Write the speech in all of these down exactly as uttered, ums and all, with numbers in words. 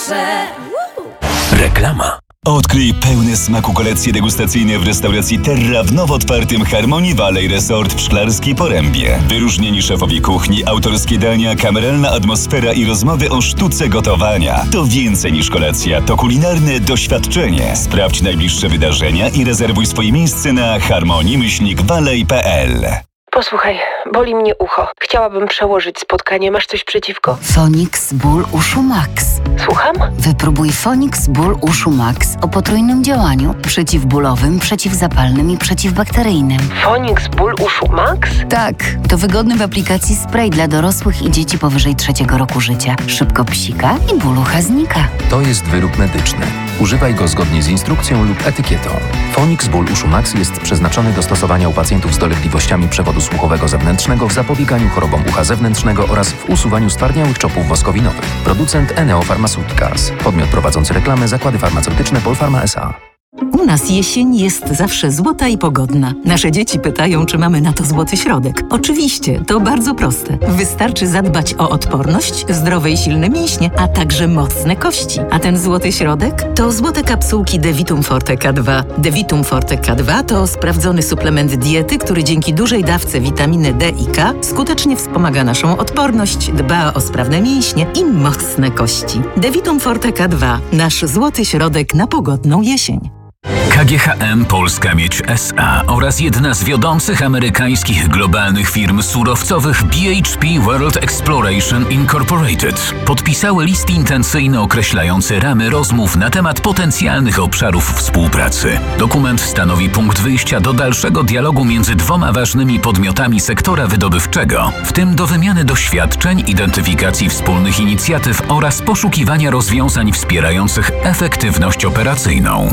proszę. Reklama. Odkryj pełne smaku kolekcje degustacyjne w restauracji Terra w nowo otwartym Harmony Valley Resort w Szklarskiej Porębie. Wyróżnieni szefowie kuchni, autorskie dania, kameralna atmosfera i rozmowy o sztuce gotowania. To więcej niż kolacja, to kulinarne doświadczenie. Sprawdź najbliższe wydarzenia i rezerwuj swoje miejsce na harmony myślnik valley kropka p l. Posłuchaj, boli mnie ucho. Chciałabym przełożyć spotkanie. Masz coś przeciwko? Fonix Ból Uszu Max. Słucham? Wypróbuj Fonix Ból Uszu Max o potrójnym działaniu przeciwbólowym, przeciwzapalnym i przeciwbakteryjnym. Fonix Ból Uszu Max? Tak, to wygodny w aplikacji spray dla dorosłych i dzieci powyżej trzeciego roku życia. Szybko psika i ból ucha znika. To jest wyrób medyczny. Używaj go zgodnie z instrukcją lub etykietą. Fonix Ból Uszu Max jest przeznaczony do stosowania u pacjentów z dolegliwościami przewodu słuchowego zewnętrznego w zapobieganiu chorobom ucha zewnętrznego oraz w usuwaniu stwardniałych czopów woskowinowych. Producent Eneo Pharmaceuticals. Podmiot prowadzący reklamę Zakłady Farmaceutyczne Polpharma S A. U nas jesień jest zawsze złota i pogodna. Nasze dzieci pytają, czy mamy na to złoty środek. Oczywiście, to bardzo proste. Wystarczy zadbać o odporność, zdrowe i silne mięśnie, a także mocne kości. A ten złoty środek? To złote kapsułki Devitum Forte K dwa. Devitum Forte K dwa to sprawdzony suplement diety, który dzięki dużej dawce witaminy D i K skutecznie wspomaga naszą odporność, dba o sprawne mięśnie i mocne kości. Devitum Forte K dwa. Nasz złoty środek na pogodną jesień. K G H M Polska Miedź S A oraz jedna z wiodących amerykańskich globalnych firm surowcowych B H P World Exploration Incorporated podpisały list intencyjny określający ramy rozmów na temat potencjalnych obszarów współpracy. Dokument stanowi punkt wyjścia do dalszego dialogu między dwoma ważnymi podmiotami sektora wydobywczego, w tym do wymiany doświadczeń, identyfikacji wspólnych inicjatyw oraz poszukiwania rozwiązań wspierających efektywność operacyjną.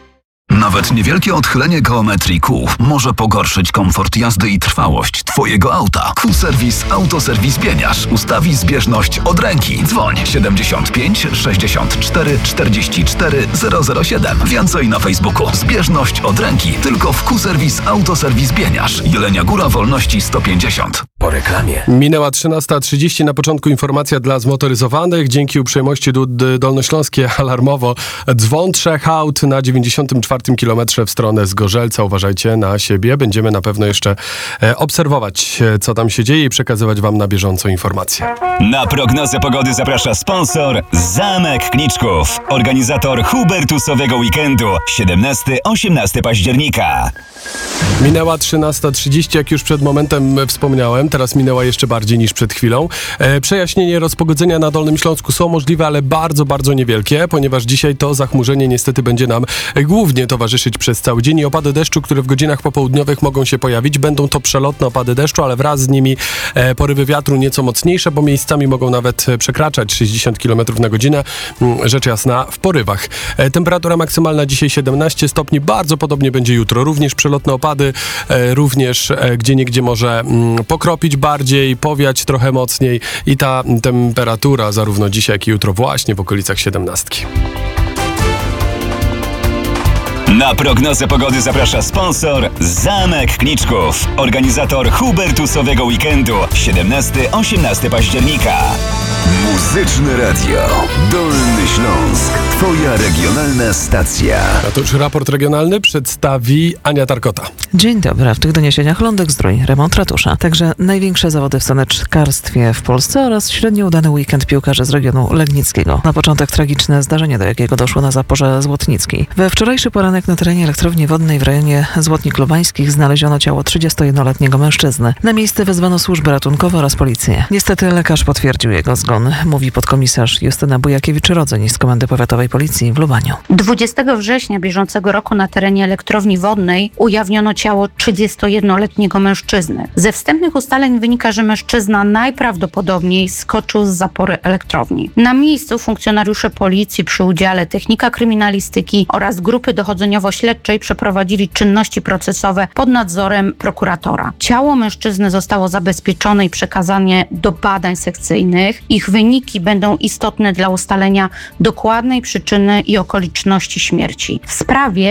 Nawet niewielkie odchylenie geometrii kół może pogorszyć komfort jazdy i trwałość Twojego auta. Q-Serwis Autoserwis Bieniasz ustawi zbieżność od ręki. Dzwoń siedemdziesiąt pięć sześćdziesiąt cztery czterdzieści cztery zero zero siedem. Więcej na Facebooku. Zbieżność od ręki tylko w Q-Serwis Autoserwis Bieniasz. Jelenia Góra Wolności sto pięćdziesiąt. Po reklamie. Minęła trzynasta trzydzieści. Na początku informacja dla zmotoryzowanych. Dzięki uprzejmości Dud Dolnośląskie alarmowo dzwon trzech aut na dziewięćdziesiątym czwartym kilometrze w stronę Zgorzelca. Uważajcie na siebie. Będziemy na pewno jeszcze e, obserwować, e, co tam się dzieje i przekazywać wam na bieżąco informacje. Na prognozę pogody zaprasza sponsor Zamek Kniczków. Organizator Hubertusowego Weekendu siedemnastego do osiemnastego października. Minęła trzynasta trzydzieści, jak już przed momentem wspomniałem. Teraz minęła jeszcze bardziej niż przed chwilą. E, przejaśnienie, rozpogodzenia na Dolnym Śląsku są możliwe, ale bardzo, bardzo niewielkie, ponieważ dzisiaj to zachmurzenie niestety będzie nam głównie towarzyszyć przez cały dzień i opady deszczu, które w godzinach popołudniowych mogą się pojawić. Będą to przelotne opady deszczu, ale wraz z nimi e, porywy wiatru nieco mocniejsze, bo miejscami mogą nawet przekraczać sześćdziesiąt kilometrów na godzinę. Rzecz jasna w porywach. E, temperatura maksymalna dzisiaj siedemnaście stopni. Bardzo podobnie będzie jutro. Również przelotne opady, e, również e, gdzieniegdzie może mm, pokropić bardziej, powiać trochę mocniej i ta temperatura zarówno dzisiaj, jak i jutro właśnie w okolicach siedemnastki. Na prognozę pogody zaprasza sponsor Zamek Kniczków. Organizator Hubertusowego Weekendu siedemnastego do osiemnastego października. Muzyczne Radio Dolny Śląsk. Twoja regionalna stacja. A to już raport regionalny przedstawi Ania Tarkota. Dzień dobry. W tych doniesieniach Lądek Zdrój, remont ratusza. Także największe zawody w saneczkarstwie w Polsce oraz średnio udany weekend piłkarzy z regionu legnickiego. Na początek tragiczne zdarzenie, do jakiego doszło na Zaporze Złotnickiej. We wczorajszy poranek na terenie elektrowni wodnej w rejonie Złotnik Lubańskich znaleziono ciało trzydziestojednoletniego mężczyzny. Na miejsce wezwano służby ratunkowe oraz policję. Niestety lekarz potwierdził jego zgon, mówi podkomisarz Justyna Bujakiewicz-Rodzeń z Komendy Powiatowej Policji w Lubaniu. dwudziestego września bieżącego roku na terenie elektrowni wodnej ujawniono ciało trzydziestojednoletniego mężczyzny. Ze wstępnych ustaleń wynika, że mężczyzna najprawdopodobniej skoczył z zapory elektrowni. Na miejscu funkcjonariusze policji przy udziale technika kryminalistyki oraz grupy dochodzeniowo-śledczej przeprowadzili czynności procesowe pod nadzorem prokuratora. Ciało mężczyzny zostało zabezpieczone i przekazane do badań sekcyjnych. Ich wyniki będą istotne dla ustalenia dokładnej przyczyny i okoliczności śmierci. W sprawie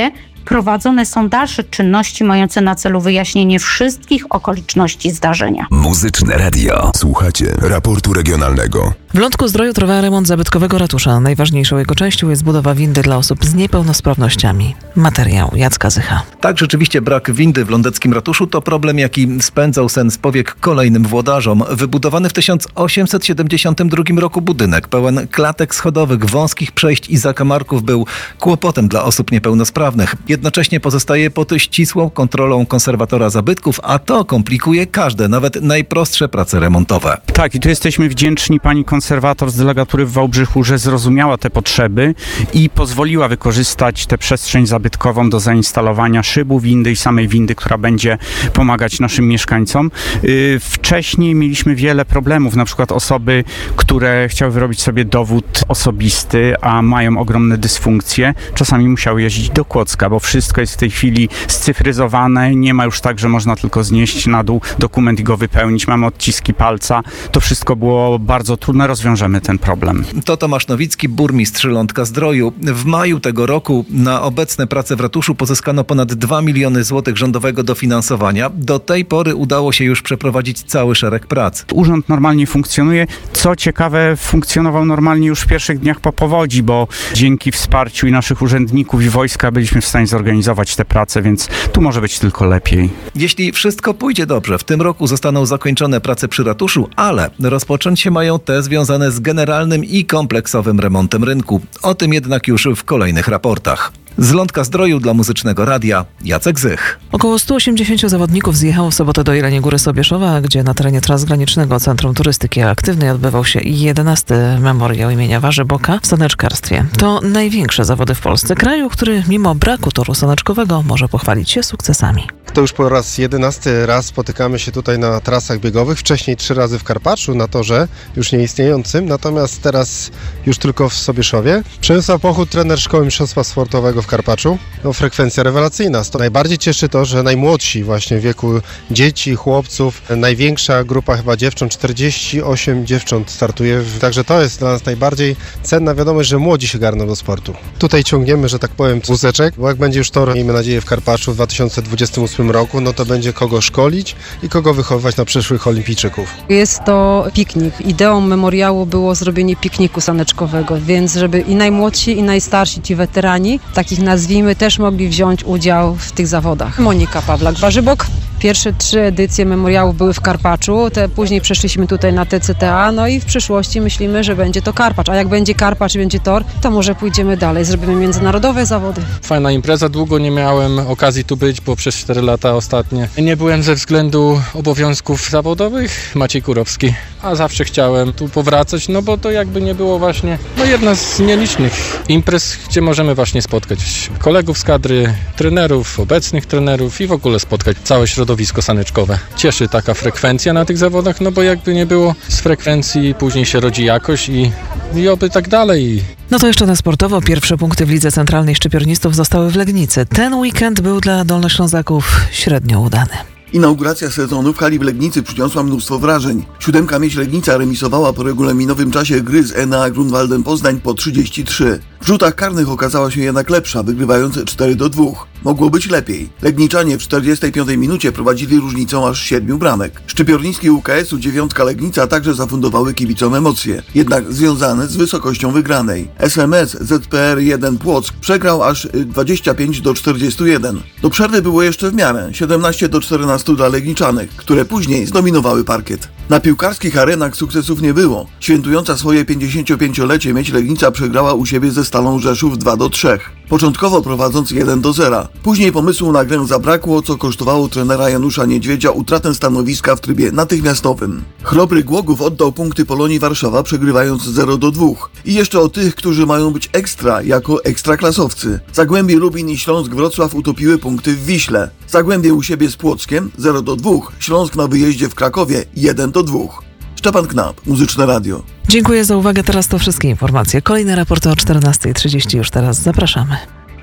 prowadzone są dalsze czynności mające na celu wyjaśnienie wszystkich okoliczności zdarzenia. Muzyczne Radio. Słuchacie raportu regionalnego. W Lądku-Zdroju trwa remont zabytkowego ratusza. Najważniejszą jego częścią jest budowa windy dla osób z niepełnosprawnościami. Materiał Jacka Zycha. Tak, rzeczywiście brak windy w lądeckim ratuszu to problem, jaki spędzał sen z powiek kolejnym włodarzom. Wybudowany w tysiąc osiemset siedemdziesiątym drugim roku budynek pełen klatek schodowych, wąskich przejść i zakamarków był kłopotem dla osób niepełnosprawnych. Jednocześnie pozostaje pod ścisłą kontrolą konserwatora zabytków, a to komplikuje każde, nawet najprostsze prace remontowe. Tak, i tu jesteśmy wdzięczni pani konserwator z delegatury w Wałbrzychu, że zrozumiała te potrzeby i pozwoliła wykorzystać tę przestrzeń zabytkową do zainstalowania szybu windy i samej windy, która będzie pomagać naszym mieszkańcom. Yy, wcześniej mieliśmy wiele problemów, na przykład osoby, które chciały wyrobić sobie dowód osobisty, a mają ogromne dysfunkcje, czasami musiały jeździć do Kłodzka, bo wszystko jest w tej chwili scyfryzowane, nie ma już tak, że można tylko znieść na dół dokument i go wypełnić, mamy odciski palca. To wszystko było bardzo trudne, rozwiążemy ten problem. To Tomasz Nowicki, burmistrz Lądka-Zdroju. W maju tego roku na obecne prace w ratuszu pozyskano ponad dwa miliony złotych rządowego dofinansowania. Do tej pory udało się już przeprowadzić cały szereg prac. Urząd normalnie funkcjonuje. Co ciekawe, funkcjonował normalnie już w pierwszych dniach po powodzi, bo dzięki wsparciu i naszych urzędników i wojska byliśmy w stanie zorganizować te prace, więc tu może być tylko lepiej. Jeśli wszystko pójdzie dobrze, w tym roku zostaną zakończone prace przy ratuszu, ale rozpocząć się mają te związane z generalnym i kompleksowym remontem rynku. O tym jednak już w kolejnych raportach. Z Lądka-Zdroju dla Muzycznego Radia Jacek Zych. Około sto osiemdziesięciu zawodników zjechało w sobotę do Jeleniej Góry Sobieszowa, gdzie na terenie Transgranicznego Centrum Turystyki Aktywnej odbywał się jedenasty memoriał imienia Warzyboka w saneczkarstwie. To największe zawody w Polsce, kraju, który mimo braku toru saneczkowego może pochwalić się sukcesami. To już po raz jedenasty raz spotykamy się tutaj na trasach biegowych. Wcześniej trzy razy w Karpaczu na torze już nieistniejącym, natomiast teraz już tylko w Sobieszowie. Przemysław Pochód, trener Szkoły Mistrzostwa Sportowego w Karpaczu. No, frekwencja rewelacyjna. Najbardziej cieszy to, że najmłodsi właśnie w wieku dzieci, chłopców, największa grupa chyba dziewcząt, czterdzieści osiem dziewcząt startuje. Także to jest dla nas najbardziej cenna wiadomość, że młodzi się garną do sportu. Tutaj ciągniemy, że tak powiem, wózeczek, bo jak będzie już tor, miejmy nadzieję, w Karpaczu w dwa tysiące dwudziestym ósmym roku, no to będzie kogo szkolić i kogo wychowywać na przyszłych olimpijczyków. Jest to piknik. Ideą memoriału było zrobienie pikniku saneczkowego, więc żeby i najmłodsi, i najstarsi, ci weterani, takich nazwijmy, też mogli wziąć udział w tych zawodach. Monika Pawlak-Warzybok. Pierwsze trzy edycje memoriałów były w Karpaczu, te później przeszliśmy tutaj na T C T A, no i w przyszłości myślimy, że będzie to Karpacz. A jak będzie Karpacz i będzie tor, to może pójdziemy dalej, zrobimy międzynarodowe zawody. Fajna impreza, długo nie miałem okazji tu być, bo przez cztery lata ostatnie nie byłem ze względu obowiązków zawodowych. Maciej Kurowski. A zawsze chciałem tu powracać, no bo to jakby nie było właśnie no jedna z nielicznych imprez, gdzie możemy właśnie spotkać kolegów z kadry, trenerów, obecnych trenerów i w ogóle spotkać całe środowisko saneczkowe. Cieszy taka frekwencja na tych zawodach, no bo jakby nie było z frekwencji, później się rodzi jakość i, i oby tak dalej. No to jeszcze na sportowo. Pierwsze punkty w Lidze Centralnej Szczypiornistów zostały w Legnicy. Ten weekend był dla Dolnoślązaków średnio udany. Inauguracja sezonu w hali w Legnicy przyniosła mnóstwo wrażeń. Siódemka Miedź Legnica remisowała po regulaminowym czasie gry z Enea Grunwaldem Poznań po trzydzieści trzy. W rzutach karnych okazała się jednak lepsza, wygrywając cztery do dwóch. Mogło być lepiej. Legniczanie w czterdziestej piątej minucie prowadzili różnicą aż siedmiu bramek. Szczypiorniski U K S u dziewiątka Legnica także zafundowały kibicom emocje, jednak związane z wysokością wygranej. S M S Z P R jeden Płock przegrał aż dwadzieścia pięć do czterdziestu jeden. Do przerwy było jeszcze w miarę, siedemnaście do czternastu dla Legniczanek, które później zdominowały parkiet. Na piłkarskich arenach sukcesów nie było. Świętująca swoje pięćdziesięciopięciolecie Miedź Legnica przegrała u siebie ze Stalą Rzeszów dwa do trzech. Początkowo prowadząc jeden do zera. Później pomysłu na grę zabrakło, co kosztowało trenera Janusza Niedźwiedzia utratę stanowiska w trybie natychmiastowym. Chrobry Głogów oddał punkty Polonii Warszawa, przegrywając zero do dwóch. I jeszcze o tych, którzy mają być ekstra, jako ekstraklasowcy. Zagłębie Lubin i Śląsk Wrocław utopiły punkty w Wiśle. Zagłębie u siebie z Płockiem zero do dwóch. Śląsk na wyjeździe w Krakowie jeden do dwóch. Szczepan Knap, Muzyczne Radio. Dziękuję za uwagę. Teraz to wszystkie informacje. Kolejne raporty o czternastej trzydzieści już teraz. Zapraszamy.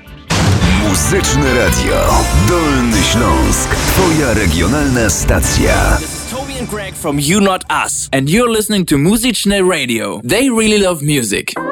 Muzyczne Radio. Dolny Śląsk. Twoja regionalna stacja. Toby and Greg from You Not Us, and you're listening to Muzyczne Radio. They really love music.